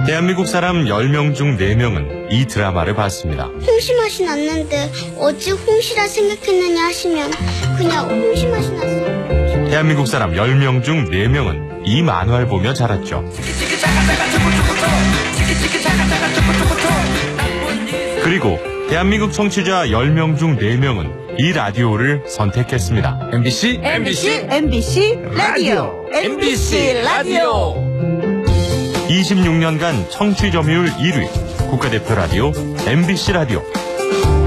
대한민국 사람 10명 중 4명은 이 드라마를 봤습니다. 홍시 맛이 났는데 어찌 홍시라 생각했느냐 하시면 그냥 홍시 맛이 났어요. 대한민국 사람 10명 중 4명은 이 만화를 보며 자랐죠. 그리고 대한민국 청취자 10명 중 4명은 이 라디오를 선택했습니다. MBC 라디오. MBC 라디오. 26년간 청취 점유율 1위 국가대표 라디오 MBC 라디오.